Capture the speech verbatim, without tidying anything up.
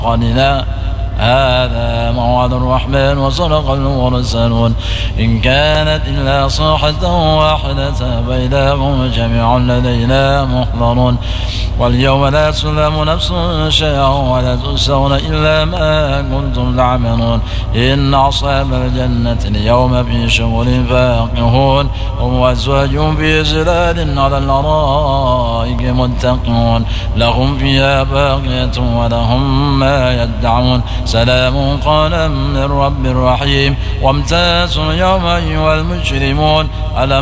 قلنا هذا موعد الرحمن وصدق المرسلون إن كانت إلا صيحة واحدة فإذا هم جميع لدينا محضرون واليوم لا تظلم نفس شيئا ولا تجزون إلا ما كنتم تعملون إن أصحاب الجنة اليوم في شغل فاكهون هم وأزواجهم في ظلال على الأرائك متكئون لهم فيها باقية ولهم ما يدعون سلام قولا من رب رحيم وامتازوا اليوم أيها المجرمون ألم